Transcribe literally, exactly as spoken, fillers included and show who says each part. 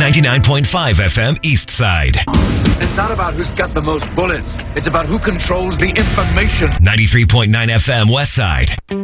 Speaker 1: ninety-nine point five F M East Side.
Speaker 2: It's not about who's got the most bullets. It's about who controls the information.
Speaker 1: ninety-three point nine F M West Side.